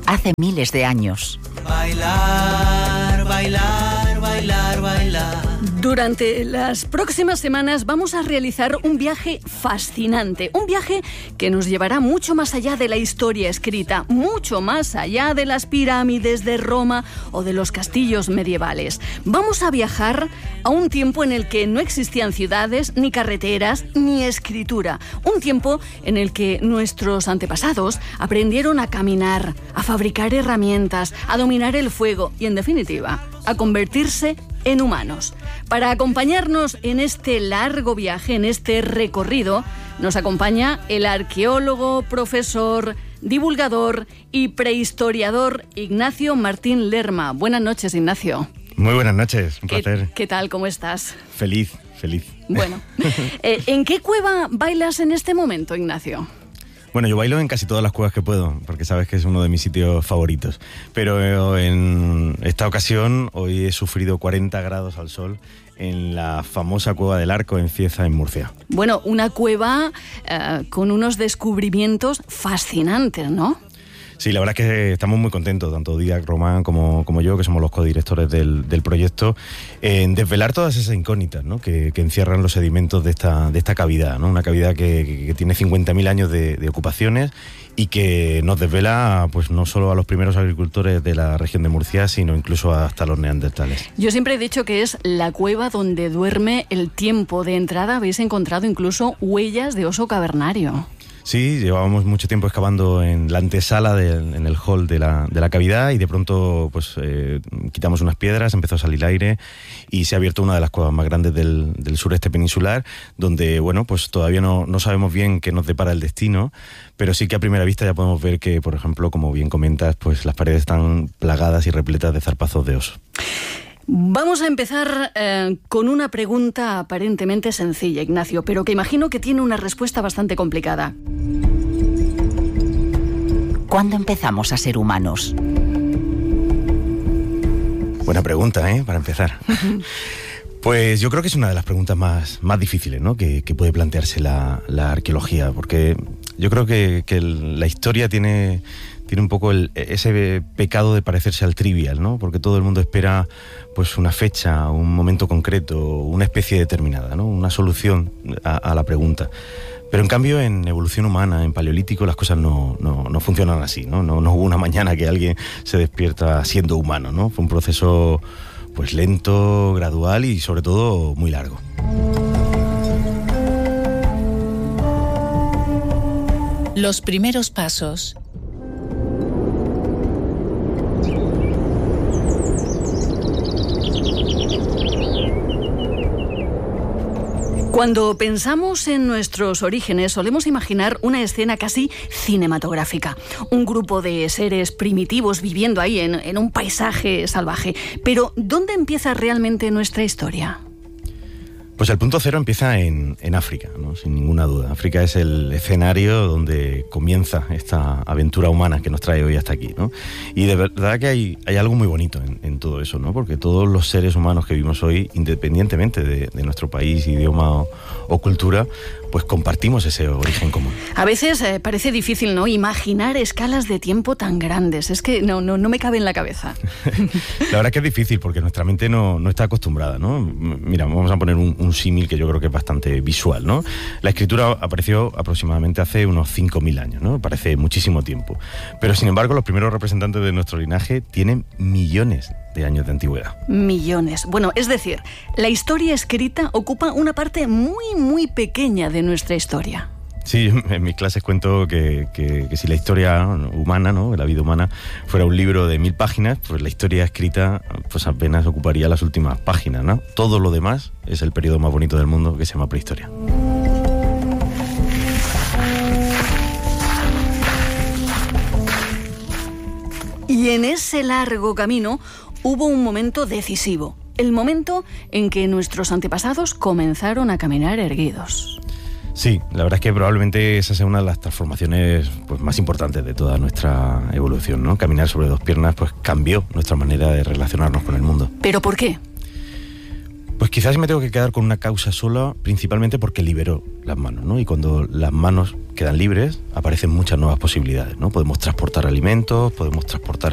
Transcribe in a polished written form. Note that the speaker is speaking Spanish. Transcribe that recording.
hace miles de años. Bailar, bailar, bailar, bailar. Durante las próximas semanas vamos a realizar un viaje fascinante, un viaje que nos llevará mucho más allá de la historia escrita, mucho más allá de las pirámides de Roma o de los castillos medievales. Vamos a viajar a un tiempo en el que no existían ciudades, ni carreteras, ni escritura. Un tiempo en el que nuestros antepasados aprendieron a caminar, a fabricar herramientas, a dominar el fuego y, en definitiva, a convertirse en humanos. Para acompañarnos en este largo viaje, en este recorrido, nos acompaña el arqueólogo, profesor, divulgador y prehistoriador Ignacio Martín Lerma. Buenas noches, Ignacio. Muy buenas noches, un placer. ¿Qué tal? ¿Cómo estás? Feliz. Bueno, ¿en qué cueva bailas en este momento, Ignacio? Bueno, yo bailo en casi todas las cuevas que puedo, porque sabes que es uno de mis sitios favoritos. Pero en esta ocasión, hoy he sufrido 40 grados al sol en la famosa Cueva del Arco en Cieza, en Murcia. Bueno, una cueva con unos descubrimientos fascinantes, ¿no? Sí, la verdad es que estamos muy contentos, tanto Díaz, Román como yo, que somos los codirectores del proyecto, en desvelar todas esas incógnitas, ¿no?, que encierran los sedimentos de esta cavidad, ¿no? Una cavidad que tiene 50.000 años de ocupaciones y que nos desvela, pues, no solo a los primeros agricultores de la región de Murcia, sino incluso hasta los neandertales. Yo siempre he dicho que es la cueva donde duerme el tiempo. De entrada habéis encontrado incluso huellas de oso cavernario. Sí, llevábamos mucho tiempo excavando en la antesala, en el hall de la cavidad, y de pronto pues quitamos unas piedras, empezó a salir aire y se ha abierto una de las cuevas más grandes del sureste peninsular, donde, bueno, pues todavía no sabemos bien qué nos depara el destino, pero sí que a primera vista ya podemos ver que, por ejemplo, como bien comentas, pues las paredes están plagadas y repletas de zarpazos de oso. Vamos a empezar con una pregunta aparentemente sencilla, Ignacio, pero que imagino que tiene una respuesta bastante complicada. ¿Cuándo empezamos a ser humanos? Buena pregunta, para empezar. Pues yo creo que es una de las preguntas más difíciles, ¿no?, que puede plantearse la arqueología, porque yo creo que la historia tiene un poco ese pecado de parecerse al trivial, ¿no? Porque todo el mundo espera, pues, una fecha, un momento concreto, una especie determinada, ¿no?, una solución a la pregunta. Pero en cambio, en evolución humana, en paleolítico, las cosas no funcionan así, ¿no? No hubo una mañana que alguien se despierta siendo humano, ¿no? Fue un proceso, pues, lento, gradual y sobre todo muy largo. Los primeros pasos. Cuando pensamos en nuestros orígenes, solemos imaginar una escena casi cinematográfica. Un grupo de seres primitivos viviendo ahí en un paisaje salvaje. Pero, ¿dónde empieza realmente nuestra historia? Pues el punto cero empieza en África, ¿no?, sin ninguna duda. África es el escenario donde comienza esta aventura humana que nos trae hoy hasta aquí, ¿no? Y de verdad que hay algo muy bonito en todo eso, ¿no? Porque todos los seres humanos que vivimos hoy, independientemente de nuestro país, idioma o cultura, pues compartimos ese origen común. A veces parece difícil, ¿no?, imaginar escalas de tiempo tan grandes. Es que no me cabe en la cabeza. La verdad es que es difícil porque nuestra mente no está acostumbrada, ¿no? Mira, vamos a poner un símil que yo creo que es bastante visual, ¿no? La escritura apareció aproximadamente hace unos 5.000 años, ¿no? Parece muchísimo tiempo. Pero, sin embargo, los primeros representantes de nuestro linaje tienen millones de años de antigüedad. Millones. Bueno, es decir, la historia escrita ocupa una parte muy, muy pequeña de nuestra historia. Sí, en mis clases cuento que si la historia humana, ¿no?, la vida humana, fuera un libro de 1000 páginas, pues la historia escrita pues apenas ocuparía las últimas páginas, ¿no? Todo lo demás es el periodo más bonito del mundo, que se llama prehistoria. Y en ese largo camino hubo un momento decisivo, el momento en que nuestros antepasados comenzaron a caminar erguidos. Sí, la verdad es que probablemente esa sea una de las transformaciones, pues, más importantes de toda nuestra evolución, ¿no? Caminar sobre dos piernas, pues, cambió nuestra manera de relacionarnos con el mundo. ¿Pero por qué? Pues Pues quizás me tengo que quedar con una causa sola, principalmente porque libero las manos, ¿no? Y cuando las manos quedan libres, aparecen muchas nuevas posibilidades, ¿no? Podemos transportar alimentos, podemos transportar